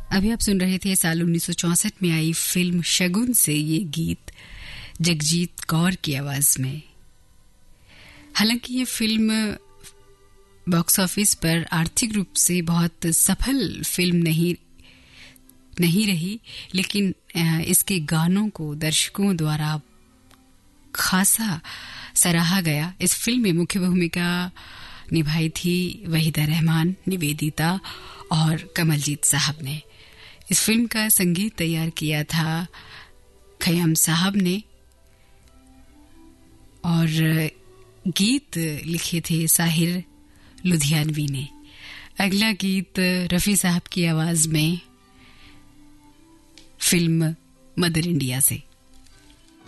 अभी आप सुन रहे थे साल 1964 में आई फिल्म शगुन से ये गीत जगजीत कौर की आवाज में। हालांकि ये फिल्म बॉक्स ऑफिस पर आर्थिक रूप से बहुत सफल फिल्म नहीं रही, लेकिन इसके गानों को दर्शकों द्वारा खासा सराहा गया। इस फिल्म में मुख्य भूमिका निभाई थी वहीदा रहमान, निवेदिता और कमलजीत साहब ने। इस फिल्म का संगीत तैयार किया था खयाम साहब ने और गीत लिखे थे साहिर लुधियानवी ने। अगला गीत रफी साहब की आवाज में फिल्म मदर इंडिया से।